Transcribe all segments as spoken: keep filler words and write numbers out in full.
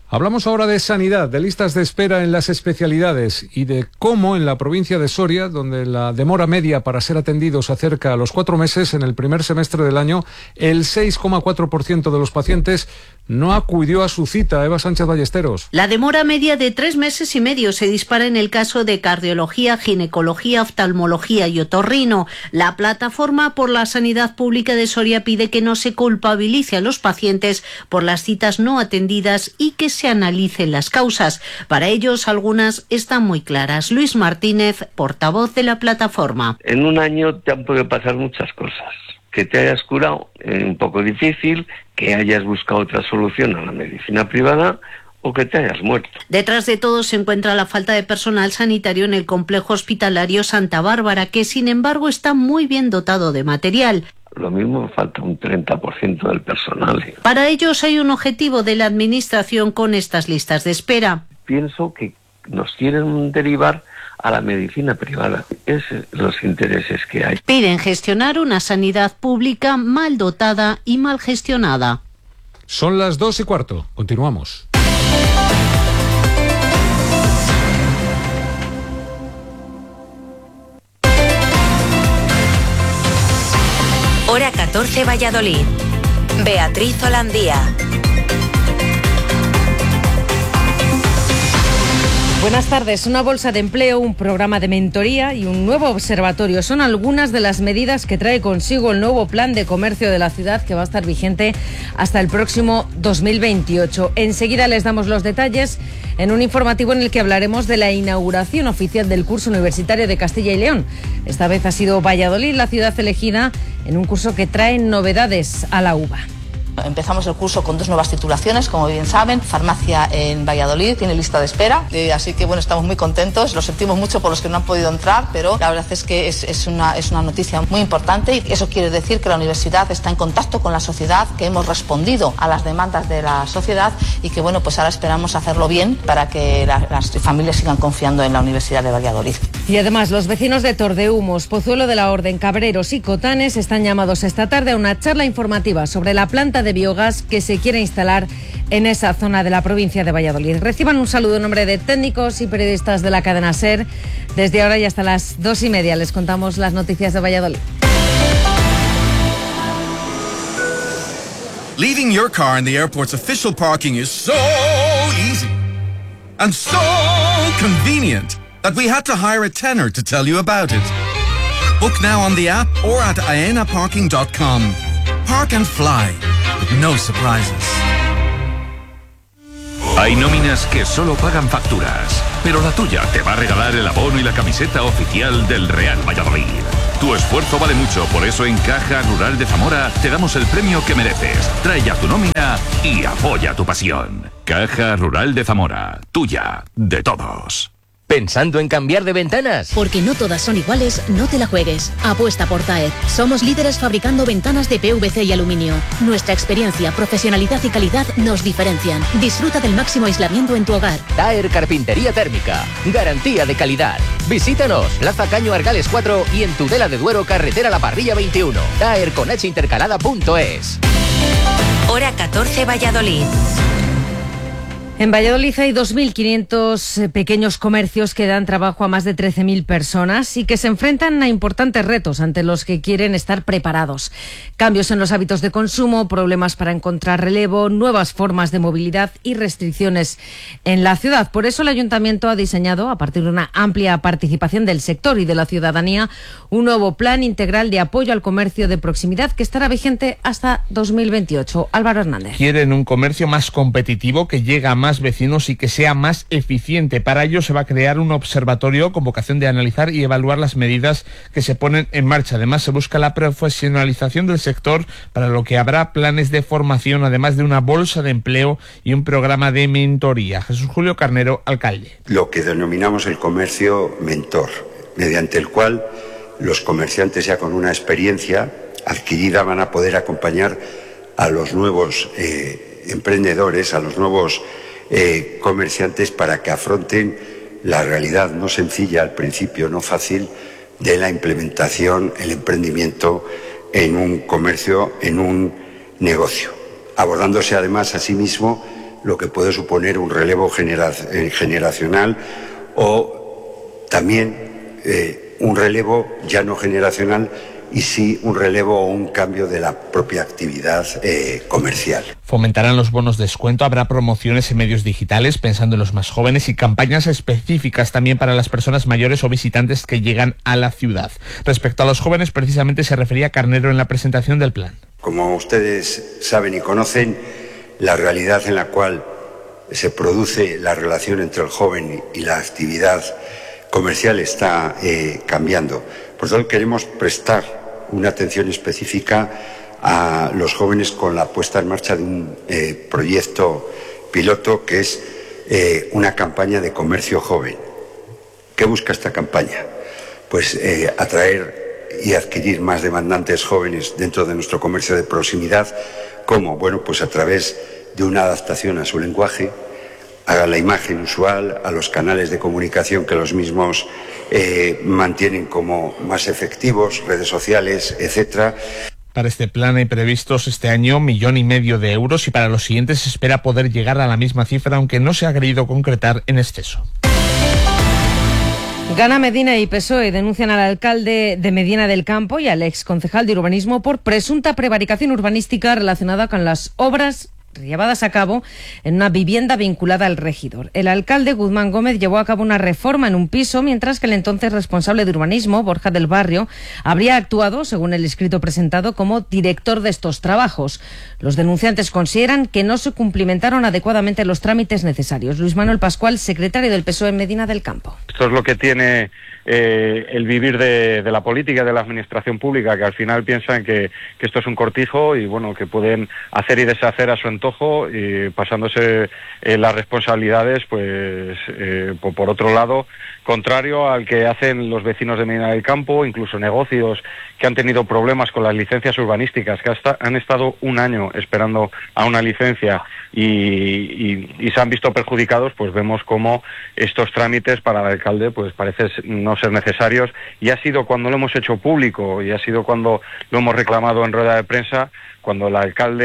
Hablamos ahora de sanidad, de listas de espera en las especialidades y de cómo en la provincia de Soria, donde la demora media para ser atendidos se acerca a los cuatro meses en el primer semestre del año, el seis coma cuatro por ciento de los pacientes no acudió a su cita. Eva Sánchez Ballesteros. La demora media de tres meses y medio se dispara en el caso de cardiología, ginecología, oftalmología y otorrino. La plataforma por la sanidad pública de Soria pide que no se culpabilice a los pacientes por las citas no atendidas y que se analicen las causas. Para ellos, algunas están muy claras. Luis Martínez, portavoz de la plataforma. En un año te han podido pasar muchas cosas. Que te hayas curado es un poco difícil, que hayas buscado otra solución a la medicina privada o que te hayas muerto. Detrás de todo se encuentra la falta de personal sanitario en el complejo hospitalario Santa Bárbara, que sin embargo está muy bien dotado de material. Lo mismo falta un treinta por ciento del personal. Para ellos hay un objetivo de la administración con estas listas de espera. Pienso que nos quieren derivar a la medicina privada. Esos son los intereses que hay. Piden gestionar una sanidad pública mal dotada y mal gestionada. Son las dos y cuarto. Continuamos. Hora catorce, Valladolid. Beatriz Holandía. Buenas tardes. Una bolsa de empleo, un programa de mentoría y un nuevo observatorio son algunas de las medidas que trae consigo el nuevo plan de comercio de la ciudad, que va a estar vigente hasta el próximo dos mil veintiocho. Enseguida les damos los detalles en un informativo en el que hablaremos de la inauguración oficial del curso universitario de Castilla y León. Esta vez ha sido Valladolid la ciudad elegida en un curso que trae novedades a la U B A. Empezamos el curso con dos nuevas titulaciones, como bien saben. Farmacia en Valladolid tiene lista de espera, eh, así que bueno, estamos muy contentos. Lo sentimos mucho por los que no han podido entrar, pero la verdad es que es, es, una, es una noticia muy importante y eso quiere decir que la universidad está en contacto con la sociedad, que hemos respondido a las demandas de la sociedad y que bueno, pues ahora esperamos hacerlo bien para que la, las familias sigan confiando en la Universidad de Valladolid. Y además, los vecinos de Tordehumos, Pozuelo de la Orden, Cabreros y Cotanes están llamados esta tarde a una charla informativa sobre la planta de biogás que se quiere instalar en esa zona de la provincia de Valladolid. Reciban un saludo en nombre de técnicos y periodistas de la cadena SER. Desde ahora y hasta las dos y media les contamos las noticias de Valladolid. Leaving your car in the airport's official parking is so easy and so convenient that we had to hire a tenor to tell you about it. Book now on the app or at aena parking dot com. Park and fly with no surprises. Hay nóminas que solo pagan facturas, pero la tuya te va a regalar el abono y la camiseta oficial del Real Valladolid. Tu esfuerzo vale mucho, por eso en Caja Rural de Zamora te damos el premio que mereces. Trae ya tu nómina y apoya tu pasión. Caja Rural de Zamora, tuya, de todos. ¿Pensando en cambiar de ventanas? Porque no todas son iguales, no te la juegues. Apuesta por Taer. Somos líderes fabricando ventanas de P V C y aluminio. Nuestra experiencia, profesionalidad y calidad nos diferencian. Disfruta del máximo aislamiento en tu hogar. Taer Carpintería Térmica. Garantía de calidad. Visítanos, Plaza Caño Argales cuatro y en Tudela de Duero, carretera La Parrilla veintiuno. Taer con H intercalada punto es. Hora catorce, Valladolid. En Valladolid hay dos mil quinientos pequeños comercios que dan trabajo a más de trece mil personas y que se enfrentan a importantes retos ante los que quieren estar preparados. Cambios en los hábitos de consumo, problemas para encontrar relevo, nuevas formas de movilidad y restricciones en la ciudad. Por eso el Ayuntamiento ha diseñado, a partir de una amplia participación del sector y de la ciudadanía, un nuevo plan integral de apoyo al comercio de proximidad que estará vigente hasta dos mil veintiocho. Álvaro Hernández. Quieren un comercio más competitivo que llegue a más más vecinos y que sea más eficiente. Para ello se va a crear un observatorio con vocación de analizar y evaluar las medidas que se ponen en marcha. Además, se busca la profesionalización del sector, para lo que habrá planes de formación, además de una bolsa de empleo y un programa de mentoría. Jesús Julio Carnero, alcalde. Lo que denominamos el comercio mentor, mediante el cual los comerciantes ya con una experiencia adquirida van a poder acompañar a los nuevos eh, emprendedores, a los nuevos Eh, comerciantes para que afronten la realidad no sencilla al principio, no fácil, de la implementación, el emprendimiento en un comercio, en un negocio, abordándose además asimismo lo que puede suponer un relevo genera generacional o también eh, un relevo ya no generacional y sí un relevo o un cambio de la propia actividad eh, comercial. Fomentarán los bonos de descuento, habrá promociones en medios digitales pensando en los más jóvenes y campañas específicas también para las personas mayores o visitantes que llegan a la ciudad. Respecto a los jóvenes, precisamente se refería Carnero en la presentación del plan. Como ustedes saben y conocen, la realidad en la cual se produce la relación entre el joven y la actividad comercial está eh, cambiando. Por eso queremos prestar una atención específica a los jóvenes con la puesta en marcha de un eh, proyecto piloto que es eh, una campaña de comercio joven. ¿Qué busca esta campaña? Pues eh, atraer y adquirir más demandantes jóvenes dentro de nuestro comercio de proximidad. ¿Cómo? Bueno, pues a través de una adaptación a su lenguaje, a la imagen usual, a los canales de comunicación que los mismos eh, mantienen como más efectivos, redes sociales, etcétera. Para este plan hay previstos este año millón y medio de euros y para los siguientes se espera poder llegar a la misma cifra, aunque no se ha querido concretar en exceso. Gana Medina y P S O E denuncian al alcalde de Medina del Campo y al exconcejal de urbanismo por presunta prevaricación urbanística relacionada con las obras llevadas a cabo en una vivienda vinculada al regidor. El alcalde Guzmán Gómez llevó a cabo una reforma en un piso, mientras que el entonces responsable de urbanismo, Borja del Barrio, habría actuado, según el escrito presentado, como director de estos trabajos. Los denunciantes consideran que no se cumplimentaron adecuadamente los trámites necesarios. Luis Manuel Pascual, secretario del P S O E en Medina del Campo. Esto es lo que tiene eh, el vivir de, de la política, de la administración pública, que al final piensan que, que esto es un cortijo y bueno, que pueden hacer y deshacer a su entorno, y pasándose eh, las responsabilidades, pues eh, por, por otro lado, contrario al que hacen los vecinos de Medina del Campo, incluso negocios que han tenido problemas con las licencias urbanísticas, que hasta han estado un año esperando a una licencia y, y, y se han visto perjudicados. Pues vemos cómo estos trámites para el alcalde pues parece no ser necesarios, y ha sido cuando lo hemos hecho público y ha sido cuando lo hemos reclamado en rueda de prensa, cuando el alcalde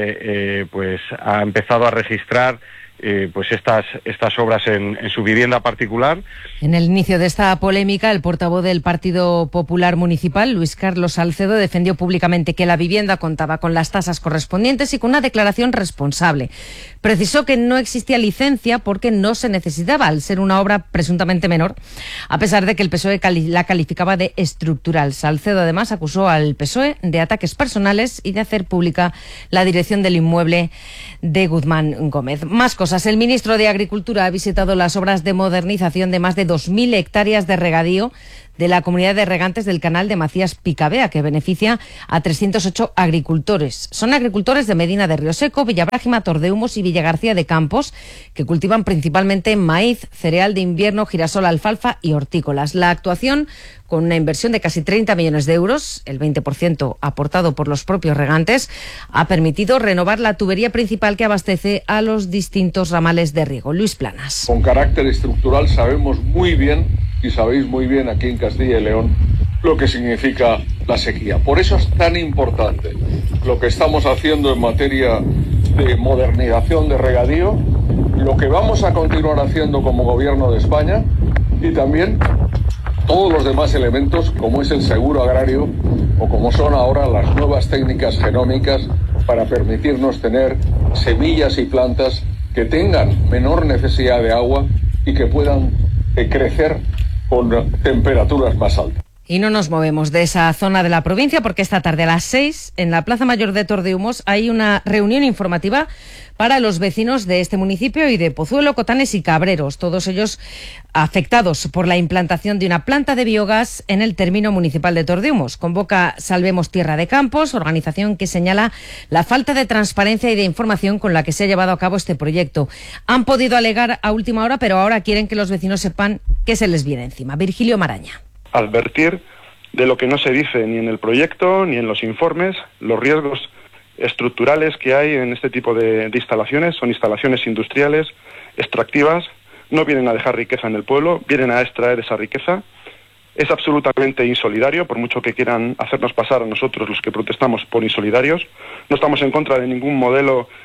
eh, pues ha empezado a registrar eh, pues estas estas obras en, en su vivienda particular. En el inicio de esta polémica, el portavoz del Partido Popular Municipal, Luis Carlos Salcedo, defendió públicamente que la vivienda contaba con las tasas correspondientes y con una declaración responsable. Precisó que no existía licencia porque no se necesitaba, al ser una obra presuntamente menor, a pesar de que el P S O E cali- la calificaba de estructural. Salcedo además acusó al P S O E de ataques personales y de hacer pública la dirección del inmueble de Guzmán Gómez. Más cosas. El ministro de Agricultura ha visitado las obras de modernización de más de dos mil hectáreas de regadío de la comunidad de regantes del canal de Macías Picabea, que beneficia a trescientos ocho agricultores. Son agricultores de Medina de Río Seco, Villabrágima, Tordehumos y Villagarcía de Campos, que cultivan principalmente maíz, cereal de invierno, girasol, alfalfa y hortícolas. La actuación, con una inversión de casi treinta millones de euros, el veinte por ciento aportado por los propios regantes, ha permitido renovar la tubería principal que abastece a los distintos ramales de riego. Luis Planas. Con carácter estructural sabemos muy bien, y sabéis muy bien aquí en Castilla y León, lo que significa la sequía. Por eso es tan importante lo que estamos haciendo en materia de modernización de regadío, lo que vamos a continuar haciendo como Gobierno de España y también todos los demás elementos, como es el seguro agrario o como son ahora las nuevas técnicas genómicas para permitirnos tener semillas y plantas que tengan menor necesidad de agua y que puedan eh, crecer con temperaturas más altas. Y no nos movemos de esa zona de la provincia porque esta tarde a las seis en la Plaza Mayor de Tordehumos hay una reunión informativa para los vecinos de este municipio y de Pozuelo, Cotanes y Cabreros, todos ellos afectados por la implantación de una planta de biogás en el término municipal de Tordehumos. Convoca Salvemos Tierra de Campos, organización que señala la falta de transparencia y de información con la que se ha llevado a cabo este proyecto. Han podido alegar a última hora, pero ahora quieren que los vecinos sepan qué se les viene encima. Virgilio Maraña. Advertir de lo que no se dice ni en el proyecto ni en los informes, los riesgos estructurales que hay en este tipo de, de instalaciones. Son instalaciones industriales, extractivas, no vienen a dejar riqueza en el pueblo, vienen a extraer esa riqueza. Es absolutamente insolidario, por mucho que quieran hacernos pasar a nosotros los que protestamos por insolidarios. No estamos en contra de ningún modelo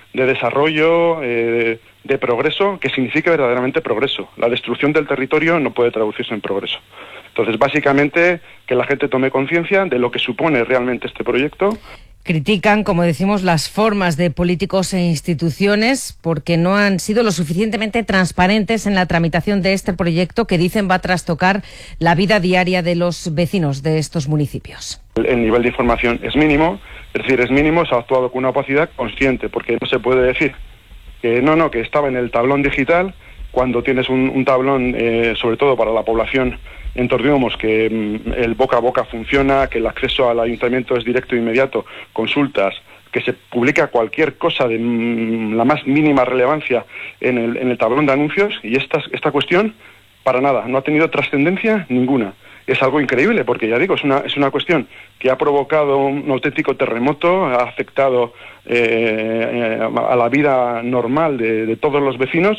de desarrollo, eh, de progreso, que signifique verdaderamente progreso. La destrucción del territorio no puede traducirse en progreso. Entonces, básicamente, que la gente tome conciencia de lo que supone realmente este proyecto. Critican, como decimos, las formas de políticos e instituciones porque no han sido lo suficientemente transparentes en la tramitación de este proyecto que dicen va a trastocar la vida diaria de los vecinos de estos municipios. El, el nivel de información es mínimo, es decir, es mínimo, se ha actuado con una opacidad consciente, porque no se puede decir que no, no, que estaba en el tablón digital, cuando tienes un, un tablón, eh, sobre todo para la población en Tordinomos, que mm, el boca a boca funciona, que el acceso al ayuntamiento es directo e inmediato, consultas, que se publica cualquier cosa de mm, la más mínima relevancia en el, en el tablón de anuncios, y esta, esta cuestión, para nada, no ha tenido trascendencia ninguna. Es algo increíble, porque ya digo, es una, es una cuestión que ha provocado un auténtico terremoto, ha afectado eh, eh, a la vida normal de, de todos los vecinos.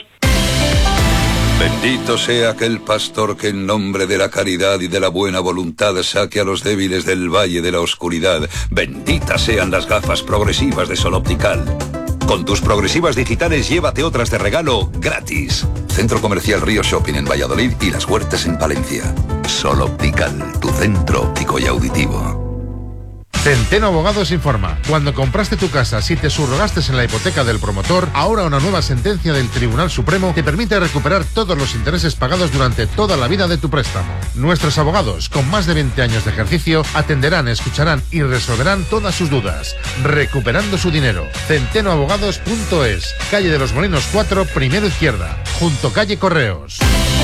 Bendito sea aquel pastor que en nombre de la caridad y de la buena voluntad saque a los débiles del valle de la oscuridad. Benditas sean las gafas progresivas de Sol Optical. Con tus progresivas digitales llévate otras de regalo gratis. Centro Comercial Río Shopping en Valladolid y Las Huertas en Palencia. Sol Optical, tu centro óptico y auditivo. Centeno Abogados informa. Cuando compraste tu casa, si te subrogaste en la hipoteca del promotor, ahora una nueva sentencia del Tribunal Supremo te permite recuperar todos los intereses pagados durante toda la vida de tu préstamo. Nuestros abogados, con más de veinte años de ejercicio, atenderán, escucharán y resolverán todas sus dudas, recuperando su dinero. centeno abogados punto es, calle de los Molinos cuatro, primero izquierda, junto calle Correos.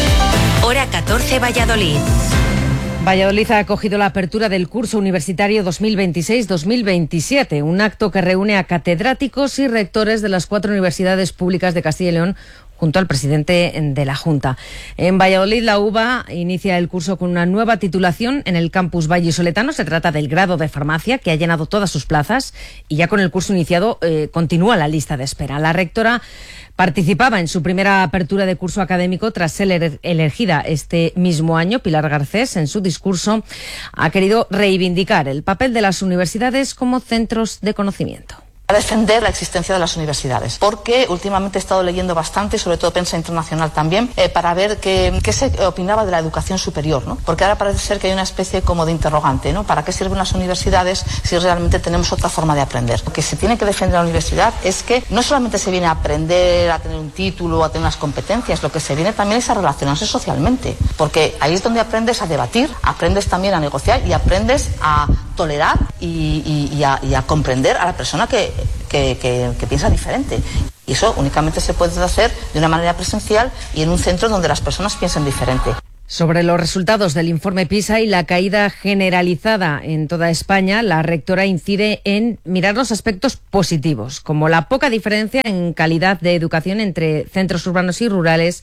Hora catorce, Valladolid. Valladolid ha acogido la apertura del curso universitario dos mil veintiséis dos mil veintisiete, un acto que reúne a catedráticos y rectores de las cuatro universidades públicas de Castilla y León junto al presidente de la Junta. En Valladolid, la UVA inicia el curso con una nueva titulación en el campus vallisoletano. Se trata del grado de farmacia, que ha llenado todas sus plazas y ya con el curso iniciado eh, continúa la lista de espera. La rectora participaba en su primera apertura de curso académico tras ser elegida este mismo año. Pilar Garcés, en su discurso, ha querido reivindicar el papel de las universidades como centros de conocimiento. A defender la existencia de las universidades, porque últimamente he estado leyendo bastante, sobre todo prensa internacional también, eh, para ver qué, qué se opinaba de la educación superior, ¿no? Porque ahora parece ser que hay una especie como de interrogante, ¿no? ¿Para qué sirven las universidades si realmente tenemos otra forma de aprender? Lo que se tiene que defender la universidad es que no solamente se viene a aprender, a tener un título, a tener unas competencias, lo que se viene también es a relacionarse socialmente, porque ahí es donde aprendes a debatir, aprendes también a negociar y aprendes a tolerar y, y, y, a, y a comprender a la persona que Que, que, que piensa diferente. Y eso únicamente se puede hacer de una manera presencial y en un centro donde las personas piensen diferente. Sobre los resultados del informe PISA y la caída generalizada en toda España, la rectora incide en mirar los aspectos positivos, como la poca diferencia en calidad de educación entre centros urbanos y rurales,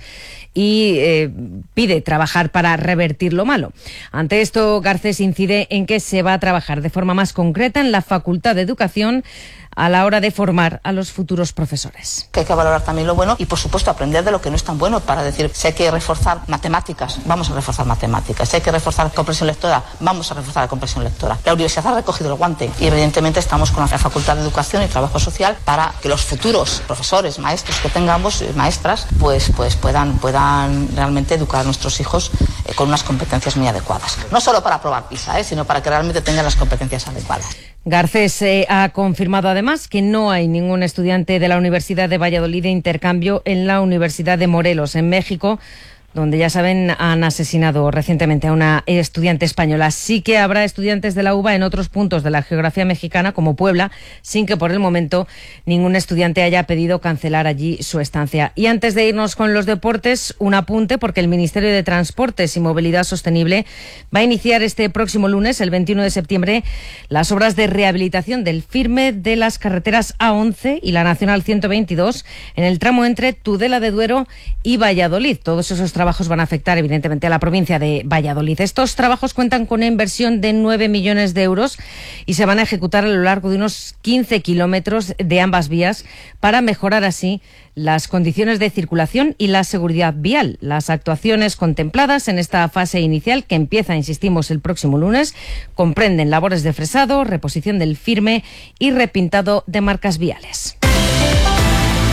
y eh, pide trabajar para revertir lo malo. Ante esto, Garcés incide en que se va a trabajar de forma más concreta en la Facultad de Educación a la hora de formar a los futuros profesores. Que hay que valorar también lo bueno y, por supuesto, aprender de lo que no es tan bueno, para decir, si hay que reforzar matemáticas, vamos a reforzar matemáticas, si hay que reforzar comprensión lectora, vamos a reforzar la comprensión lectora. La universidad ha recogido el guante y, evidentemente, estamos con la Facultad de Educación y Trabajo Social para que los futuros profesores, maestros que tengamos, maestras, pues, pues puedan, puedan realmente educar a nuestros hijos eh, con unas competencias muy adecuadas. No solo para aprobar PISA, eh, sino para que realmente tengan las competencias adecuadas. Garcés eh, ha confirmado además que no hay ningún estudiante de la Universidad de Valladolid de intercambio en la Universidad de Morelos, en México, donde, ya saben, han asesinado recientemente a una estudiante española. Sí que habrá estudiantes de la UVA en otros puntos de la geografía mexicana, como Puebla, sin que por el momento ningún estudiante haya pedido cancelar allí su estancia. Y antes de irnos con los deportes, un apunte, porque el Ministerio de Transportes y Movilidad Sostenible va a iniciar este próximo lunes, el veintiuno de septiembre, las obras de rehabilitación del firme de las carreteras A once y la Nacional ciento veintidós en el tramo entre Tudela de Duero y Valladolid. Todos esos trabajos trabajos van a afectar, evidentemente, a la provincia de Valladolid. Estos trabajos cuentan con una inversión de nueve millones de euros y se van a ejecutar a lo largo de unos quince kilómetros de ambas vías para mejorar así las condiciones de circulación y la seguridad vial. Las actuaciones contempladas en esta fase inicial, que empieza, insistimos, el próximo lunes, comprenden labores de fresado, reposición del firme y repintado de marcas viales.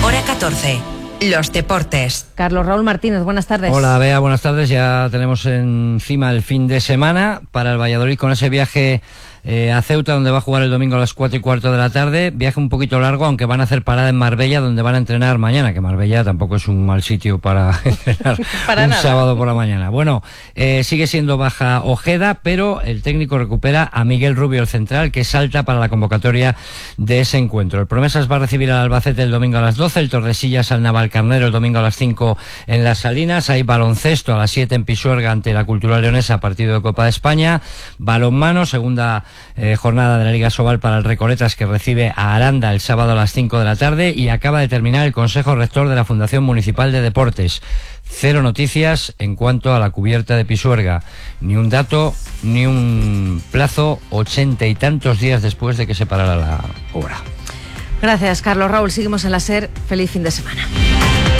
Hora catorce. Los deportes. Carlos Raúl Martínez, buenas tardes. Hola, Bea, buenas tardes. Ya tenemos encima el fin de semana para el Valladolid con ese viaje eh, a Ceuta, donde va a jugar el domingo a las cuatro y cuarto de la tarde. Viaje un poquito largo, aunque van a hacer parada en Marbella, donde van a entrenar mañana, que Marbella tampoco es un mal sitio para entrenar para un nada. Sábado por la mañana. Bueno, eh, sigue siendo baja Ojeda, pero el técnico recupera a Miguel Rubio, el central, que salta para la convocatoria de ese encuentro. El Promesas va a recibir al Albacete el domingo a las doce, el Tordesillas al Navalcarnero el domingo a las cinco en Las Salinas. Hay baloncesto a las siete en Pisuerga ante la Cultural Leonesa, partido de Copa de España. Balonmano, segunda eh, jornada de la Liga Sobal para el Recoletas, que recibe a Aranda el sábado a las cinco de la tarde. Y acaba de terminar el Consejo Rector de la Fundación Municipal de Deportes. Cero noticias en cuanto a la cubierta de Pisuerga. Ni un dato, ni un plazo, ochenta y tantos días después de que se parara la obra. Gracias, Carlos Raúl. Seguimos en la SER. Feliz fin de semana.